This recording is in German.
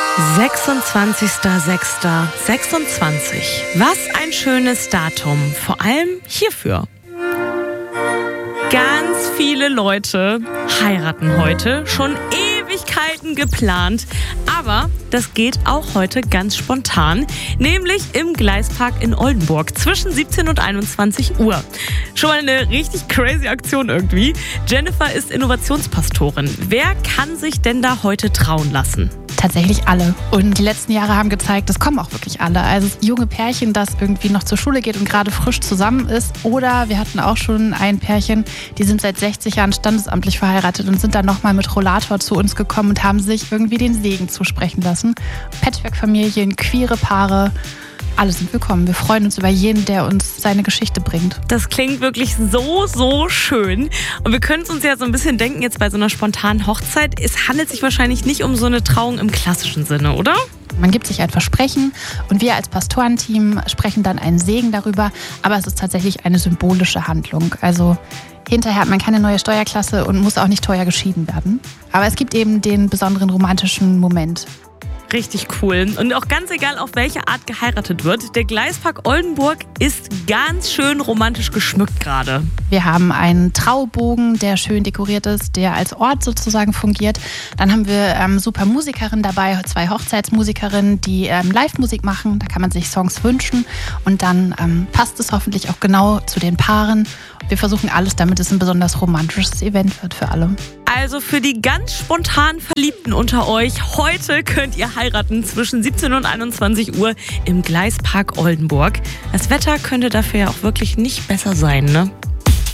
26.06.26. Was ein schönes Datum, vor allem hierfür. Ganz viele Leute heiraten heute, schon Ewigkeiten geplant, aber das geht auch heute ganz spontan, nämlich im Gleispark in Oldenburg zwischen 17 und 21 Uhr. Schon mal eine richtig crazy Aktion irgendwie. Jennifer ist Innovationspastorin. Wer kann sich denn da heute trauen lassen? Tatsächlich alle. Und die letzten Jahre haben gezeigt, es kommen auch wirklich alle. Also das junge Pärchen, das irgendwie noch zur Schule geht und gerade frisch zusammen ist. Oder wir hatten auch schon ein Pärchen, die sind seit 60 Jahren standesamtlich verheiratet und sind dann nochmal mit Rollator zu uns gekommen und haben sich irgendwie den Segen zusprechen lassen. Patchwork-Familien, queere Paare, alle sind willkommen. Wir freuen uns über jeden, der uns seine Geschichte bringt. Das klingt wirklich so schön. Und wir können es uns ja so ein bisschen denken jetzt bei so einer spontanen Hochzeit. Es handelt sich wahrscheinlich nicht um so eine Trauung im klassischen Sinne, oder? Man gibt sich ein Versprechen und wir als Pastorenteam sprechen dann einen Segen darüber. Aber es ist tatsächlich eine symbolische Handlung. Also hinterher hat man keine neue Steuerklasse und muss auch nicht teuer geschieden werden. Aber es gibt eben den besonderen romantischen Moment. Richtig cool. Und auch ganz egal, auf welche Art geheiratet wird, der Gleispark Oldenburg ist ganz schön romantisch geschmückt gerade. Wir haben einen Traubogen, der schön dekoriert ist, der als Ort sozusagen fungiert. Dann haben wir super Musikerinnen dabei, 2 Hochzeitsmusikerinnen, die Live-Musik machen. Da kann man sich Songs wünschen und dann passt es hoffentlich auch genau zu den Paaren. Wir versuchen alles, damit es ein besonders romantisches Event wird für alle. Also für die ganz spontan Verliebten unter euch, heute könnt ihr heiraten zwischen 17 und 21 Uhr im Gleispark Oldenburg. Das Wetter könnte dafür ja auch wirklich nicht besser sein, ne?